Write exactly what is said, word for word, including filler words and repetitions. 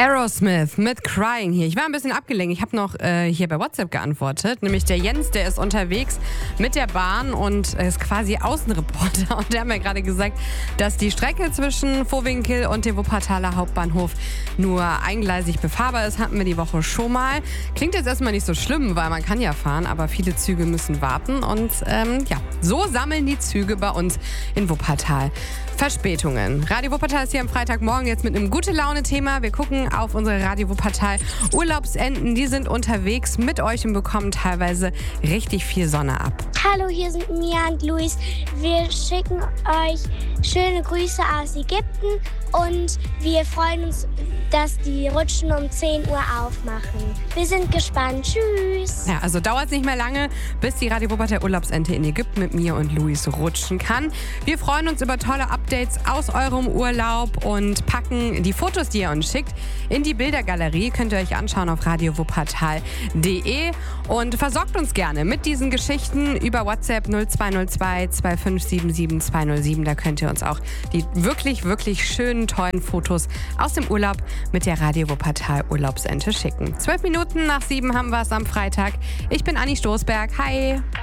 Aerosmith mit Crying hier. Ich war ein bisschen abgelenkt. Ich habe noch äh, hier bei WhatsApp geantwortet. Nämlich der Jens, der ist unterwegs mit der Bahn und ist quasi Außenreporter. Und der hat mir gerade gesagt, dass die Strecke zwischen Vohwinkel und dem Wuppertaler Hauptbahnhof nur eingleisig befahrbar ist. Hatten wir die Woche schon mal. Klingt jetzt erstmal nicht so schlimm, weil man kann ja fahren, aber viele Züge müssen warten. Und ähm, ja, so sammeln die Züge bei uns in Wuppertal Verspätungen. Radio Wuppertal ist hier am Freitagmorgen jetzt mit einem Gute-Laune-Thema. Wir gucken auf unsere Radio Wuppertal Urlaubsenten. Die sind unterwegs mit euch und bekommen teilweise richtig viel Sonne ab. Hallo, hier sind Mia und Luis. Wir schicken euch schöne Grüße aus Ägypten und wir freuen uns, dass die Rutschen um zehn Uhr aufmachen. Wir sind gespannt. Tschüss. Ja, also dauert es nicht mehr lange, bis die Radio Wuppertal Urlaubsente in Ägypten mit mir und Luis rutschen kann. Wir freuen uns über tolle Updates aus eurem Urlaub und packen die Fotos, die ihr uns schickt, in die Bildergalerie. Könnt ihr euch anschauen auf radio wuppertal punkt de und versorgt uns gerne mit diesen Geschichten über WhatsApp null zwei null zwei zwei fünf sieben sieben zwei null sieben. Da könnt ihr uns auch die wirklich, wirklich schönen, tollen Fotos aus dem Urlaub mit der Radio Wuppertal Urlaubsente schicken. Zwölf Minuten nach sieben haben wir es am Freitag. Ich bin Anni Stoßberg. Hi.